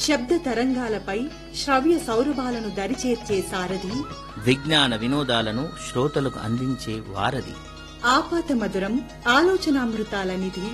శబ్ద తరంగాలపై శ్రవ్య సౌరభాలను దరిచేర్చే సారథి, విజ్ఞాన వినోదాలను శ్రోతలకు అందించే వారధి, ఆపాత మధురం ఆలోచనామృతాల నిధి,